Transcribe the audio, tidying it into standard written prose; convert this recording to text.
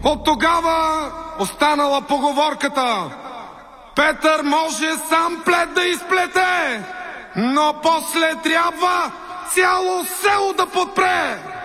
От тогава останала поговорката: Петър може сам плет да изплете, но после трябва цяло село да подпре.